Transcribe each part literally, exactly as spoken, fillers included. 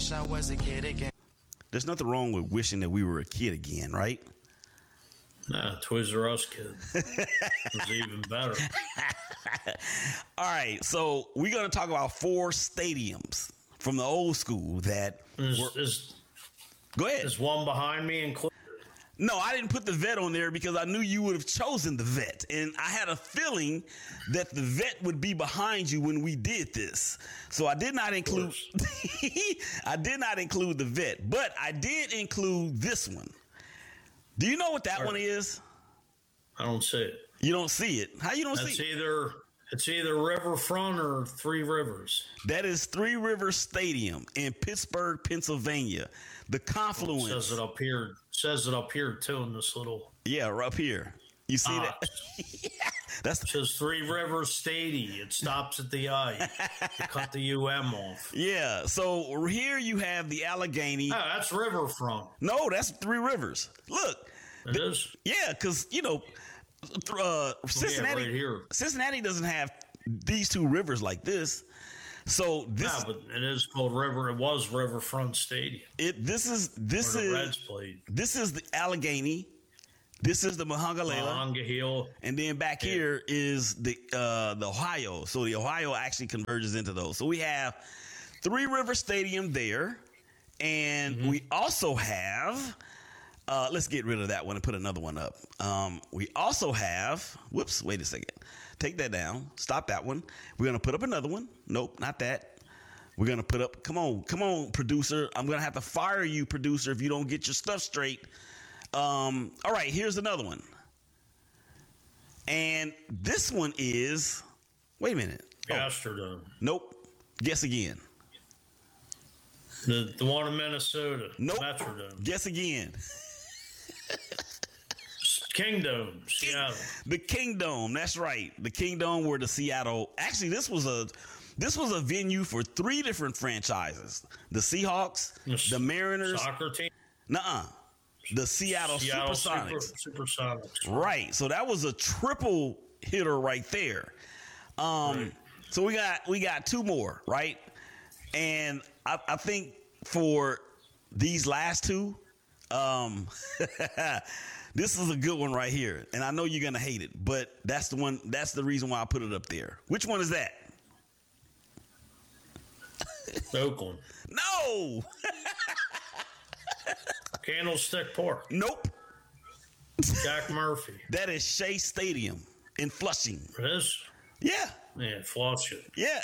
wish I was a kid again. There's nothing wrong with wishing that we were a kid again, right? Nah, Toys R Us kid. It was even better. All right, so we're going to talk about four stadiums from the old school that Is, were, is, go ahead. is one behind me included? No, I didn't put the vet on there because I knew you would have chosen the vet. And I had a feeling that the vet would be behind you when we did this. So I did not include I did not include the vet, but I did include this one. Do you know what that Right. one is? I don't see it. You don't see it. How you don't That's see it? either it's either Riverfront or Three Rivers. That is Three Rivers Stadium in Pittsburgh, Pennsylvania. The confluence. It says it up here. Says it up here too in this little. Yeah, up here. You see Ah. that? yeah, that's It says Three Rivers Stadium. It stops at the I. You cut the U M off. yeah. So here you have the Allegheny. Oh, that's Riverfront. No, that's Three Rivers. Look. It the- is. Yeah, because you know, uh, Cincinnati. right here. Cincinnati doesn't have these two rivers like this. So this, Yeah, but it is called River. It was Riverfront Stadium. it this is this Where the is Reds played. this is the Allegheny. This is the Monongahela. Monongahela. And then back Yeah. here is the uh, the Ohio. So the Ohio actually converges into those. So we have Three River Stadium there. And Mm-hmm. we also have, uh, let's get rid of that one and put another one up. Um, we also have, whoops, wait a second. Take that down. Stop that one. We're going to put up another one. Nope, not that. We're going to put up, come on, come on, producer. I'm going to have to fire you, producer, if you don't get your stuff straight. Um, all right, here's another one. And this one is, wait a minute. Oh, Astrodome. nope. Guess again. The the one in Minnesota. Nope. Metrodome. Guess again. Kingdom. Seattle. The Kingdom. That's right. The Kingdom were the Seattle. Actually, this was a this was a venue for three different franchises: the Seahawks, the Mariners, Soccer team. nuh-uh, the Seattle, Seattle Supersonics. Super, Supersonics. Right. So that was a triple hitter right there. Um, Right. So we got we got two more, right? And I, I think for these last two, um, this is a good one right here. And I know you're gonna hate it, but that's the one. That's the reason why I put it up there. Which one is that? Oakland. No. Candlestick Park. Nope. Jack Murphy. That is Shea Stadium in Flushing. It is. Yeah. Yeah, flush it. Yeah.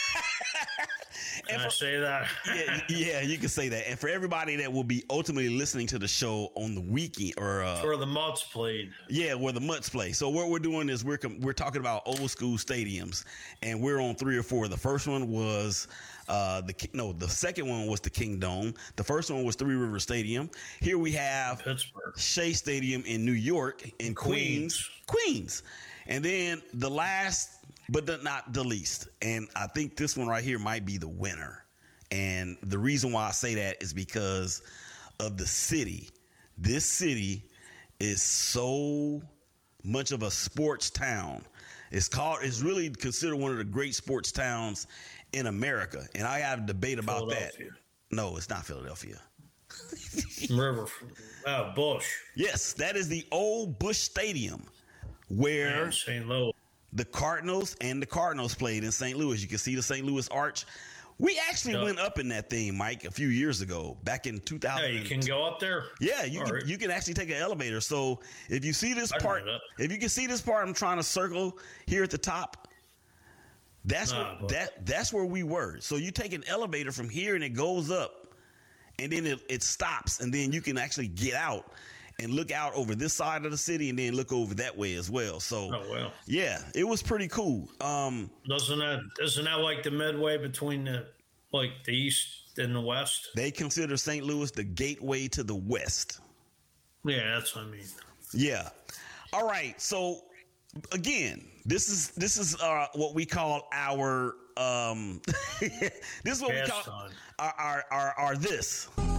Can And I for- say that? yeah, yeah, you can say that. And for everybody that will be ultimately listening to the show on the weekend, or uh, Where the Mutts played. yeah, where the Mutts play. So what we're doing is we're com- we're talking about old school stadiums, and we're on three or four. The first one was uh, the Ki- no, the second one was the Kingdome. The first one was Three River Stadium. Here we have Pittsburgh. Shea Stadium in New York, in Queens, Queens, and then the last, but the, not the least, and I think this one right here might be the winner. And the reason why I say that is because of the city. This city is so much of a sports town. It's called. It's really considered one of the great sports towns in America. And I have a debate about that. Philadelphia. No, it's not Philadelphia. River. Oh, Bush. Yes, that is the old Bush Stadium where And Saint Louis. the Cardinals and the Cardinals played in Saint Louis. You can see the Saint Louis Arch. We actually Yep. went up in that thing, Mike, a few years ago, back in two thousand. Hey, you can go up there? Yeah, you All can, right. you can actually take an elevator. So if you see this I can part, do that. if you can see this part, I'm trying to circle here at the top. That's Nah, where, but- that that's where we were. So you take an elevator from here and it goes up, and then it, it stops, and then you can actually get out and look out over this side of the city, and then look over that way as well. So Oh, well. yeah, it was pretty cool. Um, Doesn't that, isn't that like the midway between the, like the east and the west? they consider Saint Louis the gateway to the West. Yeah, that's what I mean. Yeah. All right. So again, this is this is uh, what we call our um, this is what we call Pastime. our, our our our this.